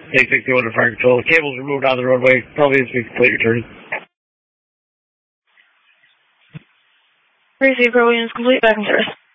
Take 61 to fire control. Cables removed out of the roadway. Probably as we complete returning. 30 Williams, complete back in service.